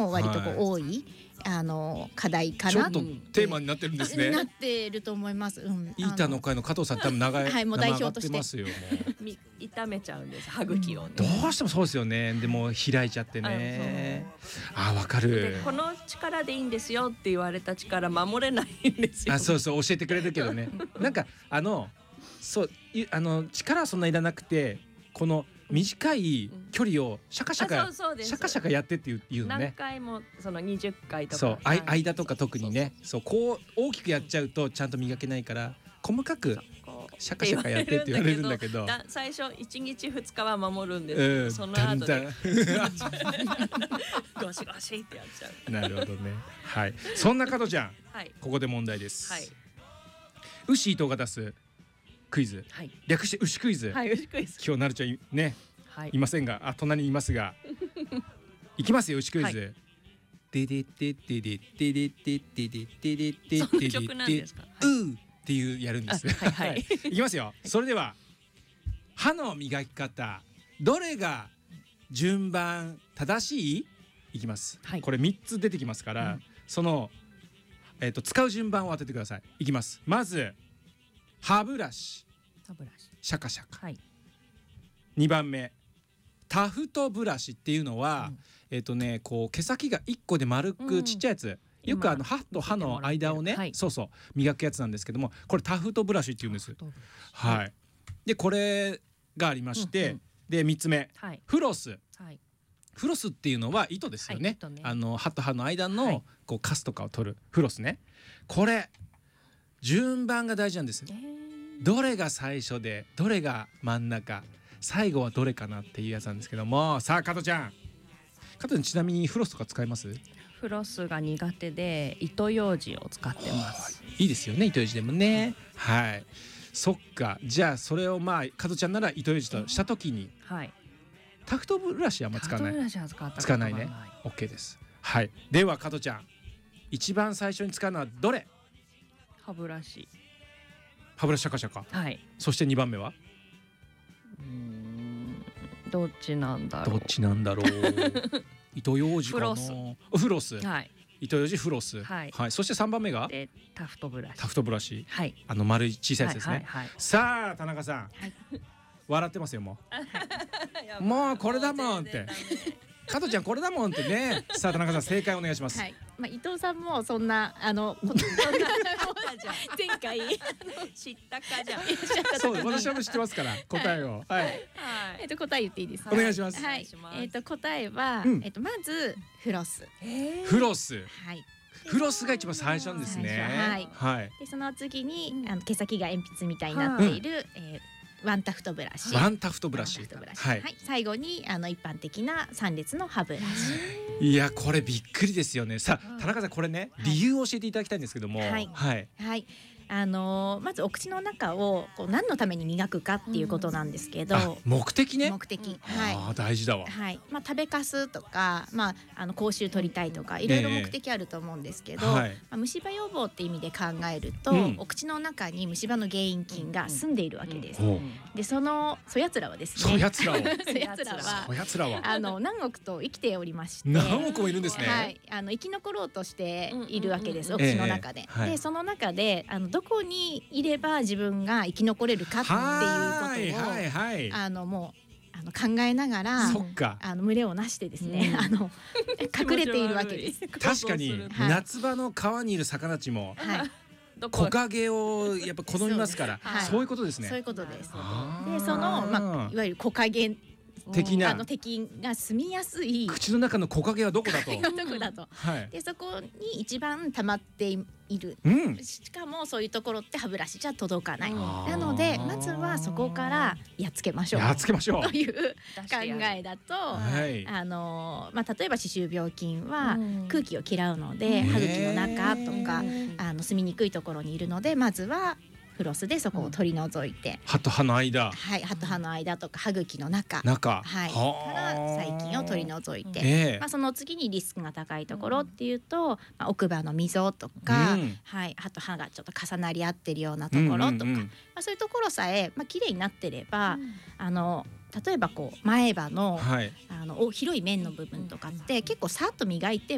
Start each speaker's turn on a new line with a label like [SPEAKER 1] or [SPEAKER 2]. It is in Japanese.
[SPEAKER 1] も割と多い、課題かな。
[SPEAKER 2] ちょっとテーマになってるんですね。
[SPEAKER 1] なってると思います。
[SPEAKER 2] 板の会の加藤さん多分長い、
[SPEAKER 1] はい、もう代表として
[SPEAKER 2] ますよ。
[SPEAKER 3] 痛めちゃうんです、歯茎をね。
[SPEAKER 2] どうしてもそうですよね。でも開いちゃってね。わかる。
[SPEAKER 3] この力でいいんですよって言われた力守れないんですよ。
[SPEAKER 2] そう教えてくれるけどね。なんかそう力はそんないらなくて、この短い距離をシャカシャカやってっていうのね。
[SPEAKER 3] 何回もその20回とか。
[SPEAKER 2] そう間とか特にね。そうこう大きくやっちゃうとちゃんと磨けないから細かくシャカシャカやってって言われるんだけど、
[SPEAKER 3] 最初1日2日は守るんですけど、その後でゴシゴシってやっちゃう。
[SPEAKER 2] なるほどね。はい。そんな加藤ちゃん、ここで問題です。牛伊藤が出すクイズ、略して牛クイズ。
[SPEAKER 3] 牛クイズ。
[SPEAKER 2] 今日なるちゃんね、いませんが、隣にいますが、いきますよ牛クイズ。でででででででででででで
[SPEAKER 3] その曲なんですか。
[SPEAKER 2] っていうやるんです。いきますよ。それでは歯の磨き方、どれが順番正しい？いきます。これ3つ出てきますから、その使う順番を当ててください。いきます。まず歯ブラシ、シャカシャカ。2番目タフトブラシっていうのは、こう毛先が1個で丸くちっちゃいやつ。よく歯と歯の間をね、そう磨くやつなんですけども、これタフトブラシっていうんです。はい。でこれがありまして、で3つ目フロス。フロスっていうのは糸ですよね。歯と歯の間のこうカスとかを取るフロスね。これ順番が大事なんです。どれが最初でどれが真ん中、最後はどれかなっていうやつなんですけども、さあ加藤ちゃん、ちなみにフロスとか使います？
[SPEAKER 3] フロスが苦手で糸ようじを使ってます。
[SPEAKER 2] いいですよね、糸ようじでもね。はい。そっか。じゃあそれを加藤ちゃんなら糸ようじとした時に、タフトブラシはあんま使わない。使わないね。OK です。はい。では加藤ちゃん、一番最初に使うのはどれ？
[SPEAKER 3] 歯ブラシ。
[SPEAKER 2] 歯ブラシシャカシャカ。そして2番目は？
[SPEAKER 3] どっちなんだろう。
[SPEAKER 2] 糸ようじかな。フロス。糸ようじフロス。そして3番目が
[SPEAKER 3] タフトブラシ。
[SPEAKER 2] タフトブラシ。丸い小さいやつですね。さあ田中さん、笑ってますよ。もうこれだもんって。加藤ちゃんこれだもんってね。さあ田中さん正解お願いします。
[SPEAKER 1] 伊藤さんもそんな前回
[SPEAKER 3] 知ったかじゃん。
[SPEAKER 2] そう、私は知ってますから答えを。答
[SPEAKER 1] え言っていいですか？
[SPEAKER 2] お願いします。
[SPEAKER 1] 答えはまずフロス。
[SPEAKER 2] フロス。フロスが一番最初なんですね。
[SPEAKER 1] でその次に毛先が鉛筆みたいになっているワンタフトブラシ。最後に一般的な3列の歯ブラシ。
[SPEAKER 2] いやこれびっくりですよね。さあ田中さん、これね理由を教えていただきたいんですけども。
[SPEAKER 1] まずお口の中を何のために磨くかっていうことなんですけど、
[SPEAKER 2] 目的ね。
[SPEAKER 1] 目的。
[SPEAKER 2] 大事だわ。
[SPEAKER 1] 食べかすとか口臭取りたいとかいろいろ目的あると思うんですけど、虫歯予防って意味で考えると、お口の中に虫歯の原因菌が住んでいるわけです。でそやつらはですね、
[SPEAKER 2] そやつらは
[SPEAKER 1] 何億と生きておりまして、
[SPEAKER 2] 何億もいるんですね。
[SPEAKER 1] 生き残ろうとしているわけです、お口の中で。でその中でどこにいれば自分が生き残れるかっていうことをもう考えながら群れをなしてですね、隠れているわけです。
[SPEAKER 2] 確かに夏場の川にいる魚たちも木陰をやっぱ好みますから、そういうことですね。
[SPEAKER 1] そういうことです。でそのいわゆる木陰的が住みやすい
[SPEAKER 2] 口の中の木陰はどこだと。
[SPEAKER 1] でそこに一番溜まっている。しかもそういうところって歯ブラシじゃ届かない。なのでまずはそこからやっつけましょう。という考えだと、例えば歯周病菌は空気を嫌うので、歯茎の中とか住みにくいところにいるので、まずはフロスでそこを取り除いて、
[SPEAKER 2] 歯と歯の間、
[SPEAKER 1] 歯と歯の間とか歯茎の中から細菌を取り除いて、その次にリスクが高いところっていうと、奥歯の溝とか、歯と歯がちょっと重なり合ってるようなところとか、そういうところさえ綺麗になってれば、例えば前歯の広い面の部分とかって結構さっと磨いて